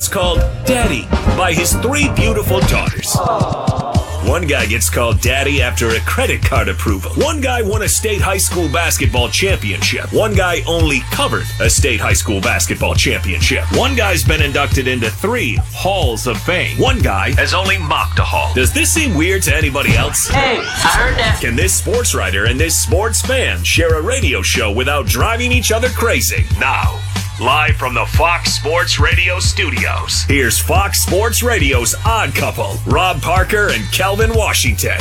gets called Daddy by his 3 beautiful daughters. One guy gets called Daddy after a credit card approval. One guy won a state high school basketball championship. One guy only covered a state high school basketball championship. One guy's been inducted into 3 halls of fame. One guy has only mocked a hall. Does this seem weird to anybody else? Hey, I heard that. Can this sports writer and this sports fan share a radio show without driving each other crazy? Now, live from the Fox Sports Radio studios, here's Fox Sports Radio's Odd Couple, Rob Parker and Kelvin Washington.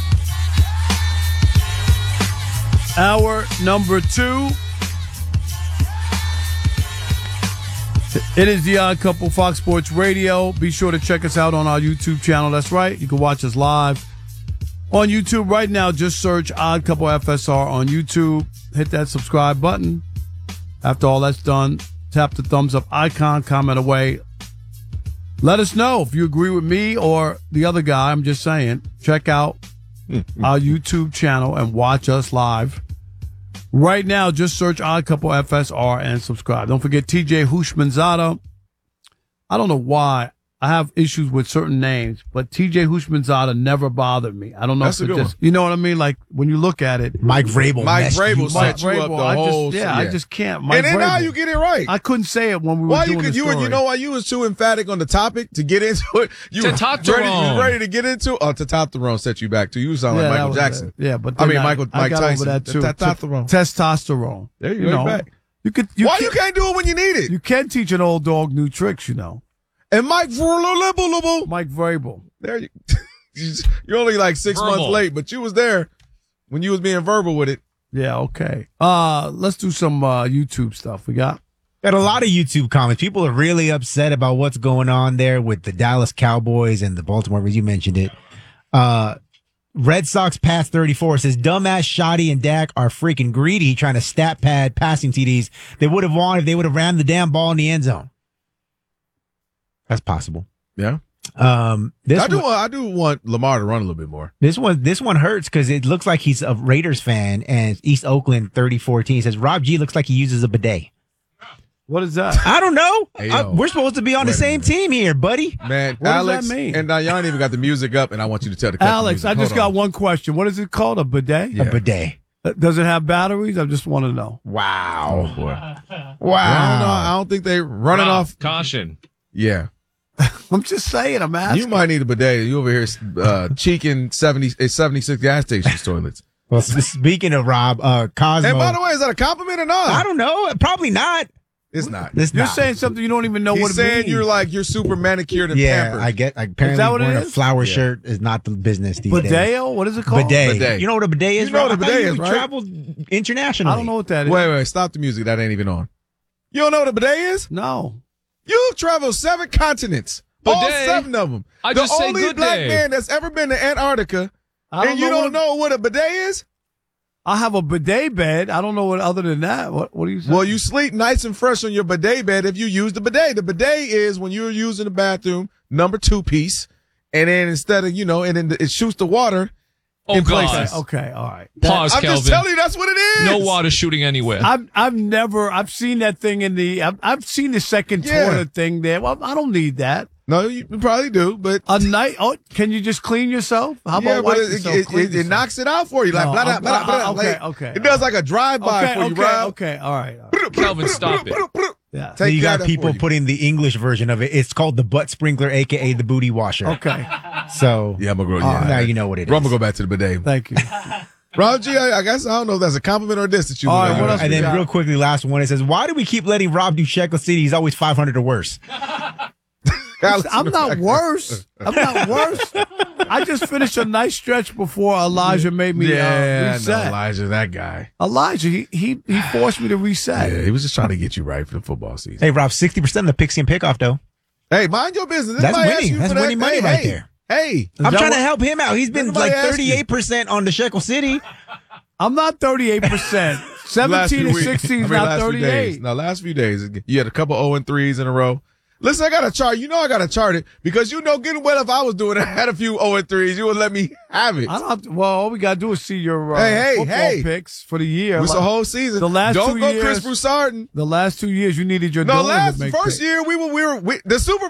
Hour number 2. It is the Odd Couple, Fox Sports Radio. Be sure to check us out on our YouTube channel. That's right. You can watch us live on YouTube right now. Just search Odd Couple FSR on YouTube. Hit that subscribe button. After all that's done, tap the thumbs up icon, comment away. Let us know if you agree with me or the other guy. I'm just saying, check out our YouTube channel and watch us live. Right now, just search Odd Couple FSR and subscribe. Don't forget TJ Houshmandzadeh. I don't know why I have issues with certain names, but TJ Houshmandzadeh never bothered me. I don't know That's if a it good just, you know what I mean? Like when you look at it. Mike Vrabel. Mike Vrabel set you up the whole. I just can't. And then now you get it right. I couldn't say it when we were doing the story. You know why you was too emphatic on the topic to get into it? You were ready to get into it. Oh, Testosterone set you back too. You sound like Michael Jackson. Yeah, but Mike Tyson. Over that too. Testosterone. Testosterone. There you go. Back. You can't do it when you need it? You can teach an old dog new tricks, you know. And Mike Vrabel. There you. You're only like 6 months late, but you was there when you was being verbal with it. Yeah. Okay. Let's do some YouTube stuff. We got a lot of YouTube comments. People are really upset about what's going on there with the Dallas Cowboys and the Baltimore. You mentioned it. Red Sox past 34 says dumbass Shoddy and Dak are freaking greedy, trying to stat pad passing TDs. They would have won if they would have ran the damn ball in the end zone. That's possible. Yeah. I do want Lamar to run a little bit more. This one hurts because it looks like he's a Raiders fan, and East Oakland 3014 says Rob G looks like he uses a bidet. What is that? I don't know. We're supposed to be on the same team here, buddy. Man, what Alex, does that mean? And y'all ain't even got the music up, and I want you to tell the Alex, I just got one question. What is it called? A bidet? Yeah. A bidet. Does it have batteries? I just want to know. Wow. Oh, boy. Wow. I don't think they running off. Caution. Yeah. I'm just saying. I'm asking. You might need a bidet. You over here cheeking 76 gas stations toilets. Well, speaking of Rob, Cosmo. And by the way, is that a compliment or not? I don't know. Probably not. It's not. You're saying something you don't even know what it means. He's saying you're super manicured and pampered. I get. Apparently, is that what wearing it is? a flower shirt is not the business these days. Bidet? What is it called? Bidet. You know what a bidet is? You know what a bidet is, right? Traveled internationally. I don't know what that is. Wait. Stop the music. That ain't even on. You don't know what a bidet is? No. You've traveled 7 continents. Bidet. All 7 of them. I just say the only good black day. man that's ever been to Antarctica, and you don't know what a bidet is? I have a bidet bed. I don't know what other than that. What do you say? Well, you sleep nice and fresh on your bidet bed if you use the bidet. The bidet is when you're using the bathroom, number 2 piece, and then instead of, and then it shoots the water in places. Okay, all right. Pause, I'm Kelvin. just telling you that's what it is. No water shooting anywhere. I've seen that thing I've seen the second toilet thing there. Well, I don't need that. No, you probably do, but a night. Oh, can you just clean yourself? How about wipe yourself? It knocks it out for you, like blah, blah, blah, blah, blah. Okay. It does like a drive-by for you, Rob. Okay, all right. Kelvin, stop it. Yeah. So you got people putting the English version of it. It's called the butt sprinkler, a.k.a. the booty washer. Okay. So yeah, I'm gonna go. Now you know what it is. I'm gonna go back to the bidet. Thank you. Rob G, I guess I don't know if that's a compliment or a diss that you. All right, what else and then real quickly, last one. It says, "Why do we keep letting Rob do Shekel City? He's always 500 or worse." I'm not worse. I just finished a nice stretch before Elijah made me reset. No, Elijah, that guy. Elijah, he forced me to reset. Yeah, he was just trying to get you right for the football season. Hey, Rob, 60% of the Pixie and Pickoff, though. Hey, mind your business. That's winning. That's winning money right there. Hey, I'm trying to help him out. He's been like 38% on the Shekel City. I'm not 38%. 17 and 16 is not 38. No, last few days, you had a couple 0-3s in a row. Listen, I got a chart. You know I got to chart it because good well if I was doing it, I had a few 0-3s, you would let me have it. All we got to do is see your football picks for the year. It's a whole season. The last Don't 2 go years, Chris Broussard. The last 2 years, you needed your first year we were the Super